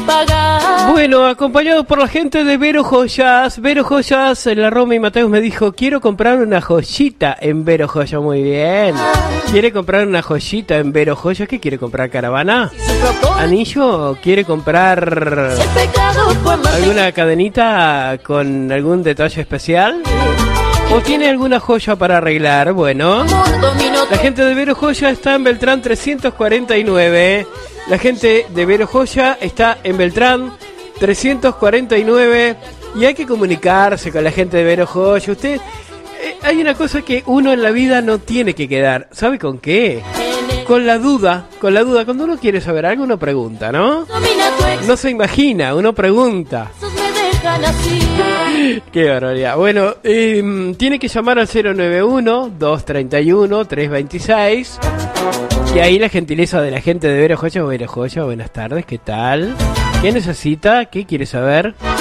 Bueno, acompañado por la gente de Vero Joyas. Vero Joyas, la Roma y Mateus me dijo, quiero comprar una joyita en Vero Joyas. Muy bien. ¿Quiere comprar una joyita en Vero Joyas? ¿Qué quiere comprar? ¿Caravana? ¿Anillo? ¿Quiere comprar alguna cadenita con algún detalle especial? ¿O tiene alguna joya para arreglar? Bueno, la gente de Vero Joya está en Beltrán 349. La gente de Vero Joya está en Beltrán 349. Y hay que comunicarse con la gente de Vero Joya. Usted, hay una cosa que uno en la vida no tiene que quedar. ¿Sabe con qué? Con la duda. Con la duda. Cuando uno quiere saber algo, uno pregunta, ¿no? No se imagina, uno pregunta. Qué barbaridad. Bueno, tiene que llamar al 091-231-326. Y ahí la gentileza de la gente de Vero Joya. Vero Joya, buenas tardes, ¿qué tal? ¿Qué necesita? ¿Qué quiere saber?